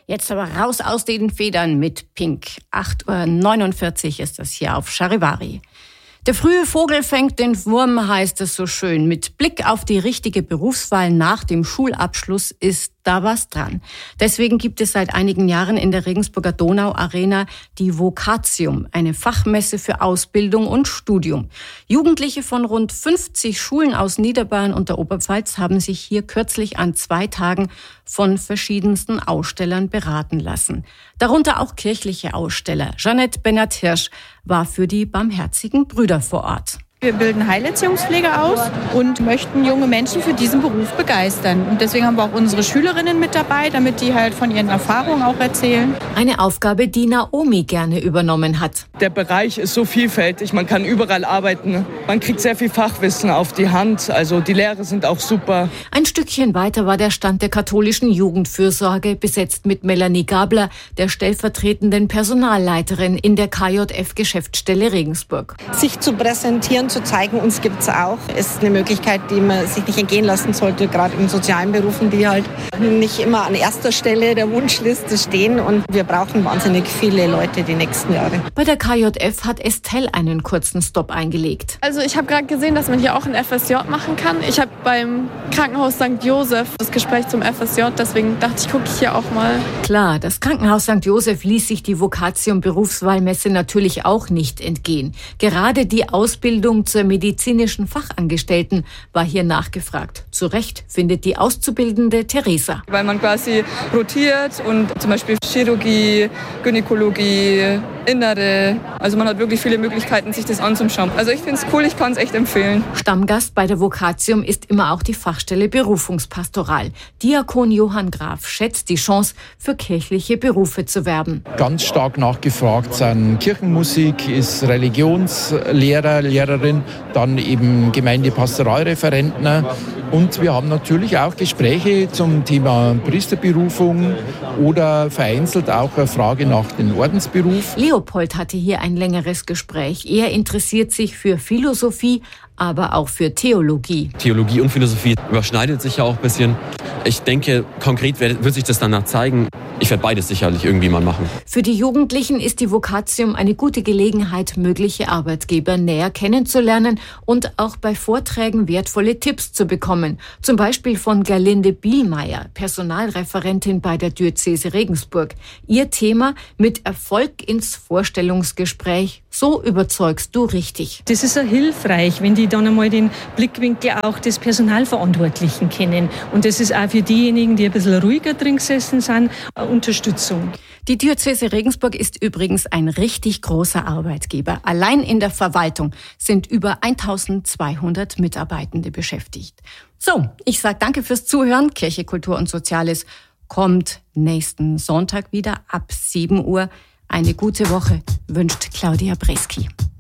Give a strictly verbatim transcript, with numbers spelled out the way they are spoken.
Jetzt aber raus aus den Federn mit Pink. acht Uhr neunundvierzig ist das hier auf Charivari. Der frühe Vogel fängt den Wurm, heißt es so schön. Mit Blick auf die richtige Berufswahl nach dem Schulabschluss ist da was dran. Deswegen gibt es seit einigen Jahren in der Regensburger Donau-Arena die Vocatium, eine Fachmesse für Ausbildung und Studium. Jugendliche von rund fünfzig Schulen aus Niederbayern und der Oberpfalz haben sich hier kürzlich an zwei Tagen von verschiedensten Ausstellern beraten lassen. Darunter auch kirchliche Aussteller. Jeanette Bennert-Hirsch war für die Barmherzigen Brüder vor Ort. Wir bilden Heilerziehungspfleger aus und möchten junge Menschen für diesen Beruf begeistern. Und deswegen haben wir auch unsere Schülerinnen mit dabei, damit die halt von ihren Erfahrungen auch erzählen. Eine Aufgabe, die Naomi gerne übernommen hat. Der Bereich ist so vielfältig, man kann überall arbeiten. Man kriegt sehr viel Fachwissen auf die Hand, also die Lehrer sind auch super. Ein Stückchen weiter war der Stand der katholischen Jugendfürsorge, besetzt mit Melanie Gabler, der stellvertretenden Personalleiterin in der K J F-Geschäftsstelle Regensburg. Sich zu präsentieren, zu zeigen, uns gibt es auch, ist eine Möglichkeit, die man sich nicht entgehen lassen sollte, gerade in sozialen Berufen, die halt nicht immer an erster Stelle der Wunschliste stehen. Und wir brauchen wahnsinnig viele Leute die nächsten Jahre. Bei der K J F hat Estelle einen kurzen Stopp eingelegt. Also ich habe gerade gesehen, dass man hier auch ein F S J machen kann. Ich habe beim Krankenhaus Sankt Joseph das Gespräch zum F S J, deswegen dachte ich, gucke ich hier auch mal. Klar, das Krankenhaus Sankt Joseph ließ sich die Vocatium Berufswahlmesse natürlich auch nicht entgehen. Gerade die Ausbildung zur medizinischen Fachangestellten war hier nachgefragt. Zu Recht findet die Auszubildende Theresa. Weil man quasi rotiert und zum Beispiel Chirurgie, Gynäkologie, Innere, also man hat wirklich viele Möglichkeiten, sich das anzuschauen. Also ich finde es cool, ich kann es echt empfehlen. Stammgast bei der Vocatium ist immer auch die Fachstelle Berufungspastoral. Diakon Johann Graf schätzt die Chance, für kirchliche Berufe zu werben. Ganz stark nachgefragt sind Kirchenmusik, ist Religionslehrer, Lehrerin, dann eben Gemeindepastoralreferenten. Und wir haben natürlich auch Gespräche zum Thema Priesterberufung oder vereinzelt auch eine Frage nach dem Ordensberuf. Leopold hatte hier ein längeres Gespräch. Er interessiert sich für Philosophie, aber auch für Theologie. Theologie und Philosophie überschneidet sich ja auch ein bisschen. Ich denke, konkret wird sich das danach zeigen. Ich werde beides sicherlich irgendwie mal machen. Für die Jugendlichen ist die Vocatium eine gute Gelegenheit, mögliche Arbeitgeber näher kennenzulernen und auch bei Vorträgen wertvolle Tipps zu bekommen. Zum Beispiel von Gerlinde Bielmeier, Personalreferentin bei der Diözese Regensburg. Ihr Thema: mit Erfolg ins Vorstellungsgespräch. So überzeugst du richtig. Das ist auch hilfreich, wenn die dann einmal den Blickwinkel auch des Personalverantwortlichen kennen. Und das ist auch für diejenigen, die ein bisschen ruhiger drin gesessen sind, eine Unterstützung. Die Diözese Regensburg ist übrigens ein richtig großer Arbeitgeber. Allein in der Verwaltung sind über eintausendzweihundert Mitarbeitende beschäftigt. So, ich sage danke fürs Zuhören. Kirche, Kultur und Soziales kommt nächsten Sonntag wieder ab sieben Uhr. Eine gute Woche wünscht Claudia Breski.